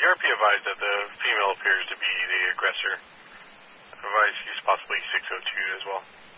RP advised that the female appears to be the aggressor. Advised use possibly 602 as well.